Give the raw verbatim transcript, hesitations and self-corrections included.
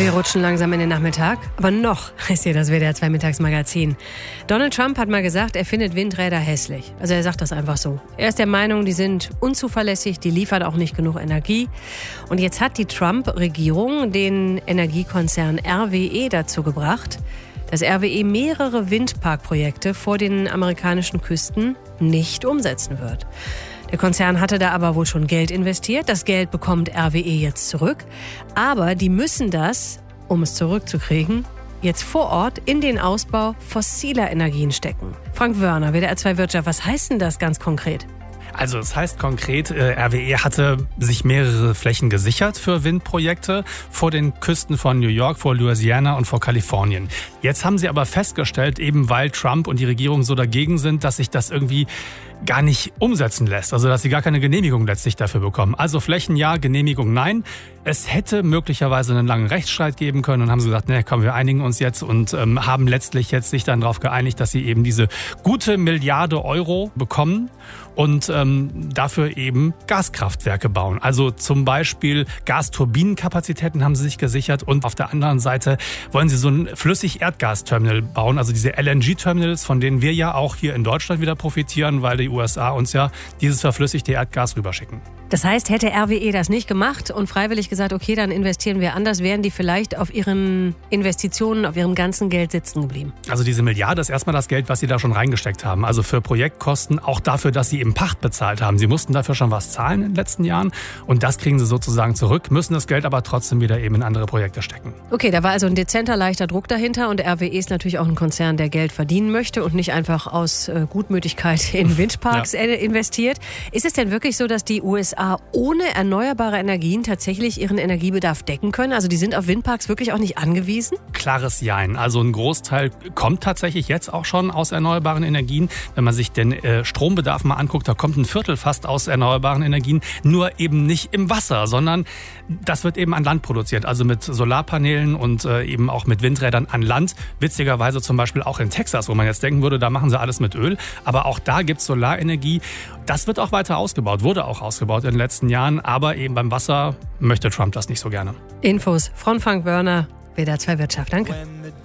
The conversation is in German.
Wir rutschen langsam in den Nachmittag, aber noch ist hier das W D R zwei Mittagsmagazin. Donald Trump hat mal gesagt, er findet Windräder hässlich. Also er sagt das einfach so. Er ist der Meinung, die sind unzuverlässig, die liefern auch nicht genug Energie. Und jetzt hat die Trump-Regierung den Energiekonzern R W E dazu gebracht, dass R W E mehrere Windparkprojekte vor den amerikanischen Küsten nicht umsetzen wird. Der Konzern hatte da aber wohl schon Geld investiert. Das Geld bekommt R W E jetzt zurück. Aber die müssen das, um es zurückzukriegen, jetzt vor Ort in den Ausbau fossiler Energien stecken. Frank Wörner, W D R zwei Wirtschaft, was heißt denn das ganz konkret? Also es heißt konkret, äh, R W E hatte sich mehrere Flächen gesichert für Windprojekte vor den Küsten von New York, vor Louisiana und vor Kalifornien. Jetzt haben sie aber festgestellt, eben weil Trump und die Regierung so dagegen sind, dass sich das irgendwie gar nicht umsetzen lässt. Also dass sie gar keine Genehmigung letztlich dafür bekommen. Also Flächen ja, Genehmigung nein. Es hätte möglicherweise einen langen Rechtsstreit geben können und haben sie gesagt, ne, komm, wir einigen uns jetzt und ähm, haben letztlich jetzt sich dann darauf geeinigt, dass sie eben diese gute Milliarde Euro bekommen und ähm, dafür eben Gaskraftwerke bauen. Also zum Beispiel Gasturbinenkapazitäten haben sie sich gesichert und auf der anderen Seite wollen sie so ein Flüssig-Erdgas-Terminal bauen, also diese L N G-Terminals, von denen wir ja auch hier in Deutschland wieder profitieren, weil die U S A uns ja dieses verflüssigte Erdgas rüberschicken. Das heißt, hätte R W E das nicht gemacht und freiwillig gesagt, okay, dann investieren wir anders, wären die vielleicht auf ihren Investitionen, auf ihrem ganzen Geld sitzen geblieben? Also diese Milliarde ist erstmal das Geld, was sie da schon reingesteckt haben. Also für Projektkosten, auch dafür, dass sie eben Pacht bezahlt haben. Sie mussten dafür schon was zahlen in den letzten Jahren und das kriegen sie sozusagen zurück, müssen das Geld aber trotzdem wieder eben in andere Projekte stecken. Okay, da war also ein dezenter, leichter Druck dahinter und R W E ist natürlich auch ein Konzern, der Geld verdienen möchte und nicht einfach aus äh, Gutmütigkeit in Windparks ja. investiert. Ist es denn wirklich so, dass die U S A ohne erneuerbare Energien tatsächlich ihren Energiebedarf decken können? Also die sind auf Windparks wirklich auch nicht angewiesen? Klares Jein. Also ein Großteil kommt tatsächlich jetzt auch schon aus erneuerbaren Energien. Wenn man sich den äh, Strombedarf mal anguckt, da kommt ein Viertel fast aus erneuerbaren Energien. Nur eben nicht im Wasser, sondern das wird eben an Land produziert. Also mit Solarpanelen und äh, eben auch mit Windrädern an Land. Witzigerweise zum Beispiel auch in Texas, wo man jetzt denken würde, da machen sie alles mit Öl. Aber auch da gibt es Solarenergie. Das wird auch weiter ausgebaut, wurde auch ausgebaut in den letzten Jahren. Aber eben beim Wasser möchte Trump das nicht so gerne. Infos von Frank Wörner, W D R zwei Wirtschaft. Danke.